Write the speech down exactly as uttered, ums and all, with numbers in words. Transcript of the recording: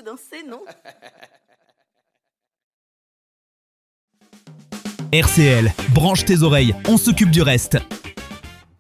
beaucoup dansé, non? R C L, branche tes oreilles, on s'occupe du reste.